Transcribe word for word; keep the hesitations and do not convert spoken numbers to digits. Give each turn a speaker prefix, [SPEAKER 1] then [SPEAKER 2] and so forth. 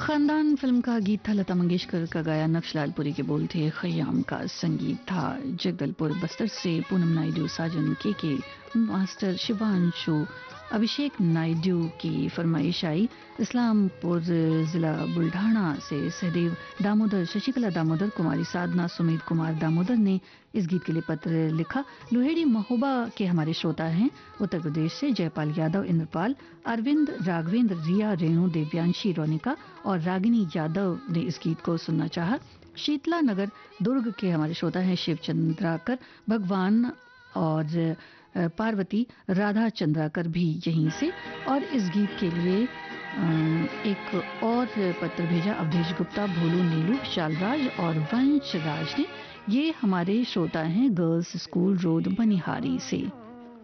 [SPEAKER 1] खानदान फिल्म का गीत था, लता मंगेशकर का गाया, नक्शलालपुरी के बोल थे, खयाम का संगीत था। जगदलपुर बस्तर से पूनम नायडू, साजन के के मास्टर शिवांशु, अभिषेक नायडू की फरमाइश आई। इस्लामपुर जिला बुल्ढाना से सहदेव दामोदर, शशिकला दामोदर, कुमारी साधना, सुमित कुमार दामोदर ने इस गीत के लिए पत्र लिखा। लोहेड़ी महोबा के हमारे श्रोता हैं उत्तर प्रदेश से जयपाल यादव, इंद्रपाल, अरविंद, राघवेंद्र, रिया, रेणु, देव्यांशी, रोनिका और रागिनी यादव ने इस गीत को सुनना चाहा। शीतला नगर दुर्ग के हमारे श्रोता हैं शिव चंद्राकर, भगवान और पार्वती, राधा चंद्राकर भी यहीं से। और इस गीत के लिए एक और पत्र भेजा अवधेश गुप्ता, भोलू, नीलू, विशालराज और वंश राज ने। ये हमारे श्रोता हैं गर्ल्स स्कूल रोड मनिहारी से।